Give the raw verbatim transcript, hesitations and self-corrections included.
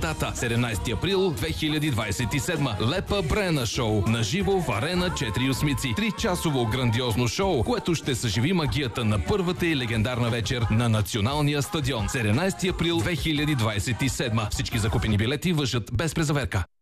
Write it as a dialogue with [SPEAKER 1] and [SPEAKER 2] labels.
[SPEAKER 1] дата седемнайсети април две хиляди двайсет и седма. Лепа Брена шоу. Наживо в Арена Четири осмици. Тричасово грандиозно шоу, което ще съживи магията на първата и легендарна вечер на Националния стадион. седемнайсети април две хиляди двайсет и седма. Всички закупени билети важат без презаверка.